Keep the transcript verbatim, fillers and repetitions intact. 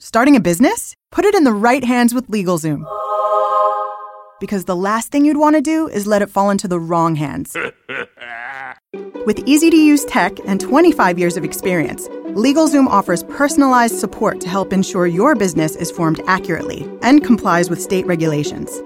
Starting a business? Put it in the right hands with LegalZoom. Because the last thing you'd want to do is let it fall into the wrong hands. With easy-to-use tech and twenty-five years of experience, LegalZoom offers personalized support to help ensure your business is formed accurately and complies with state regulations.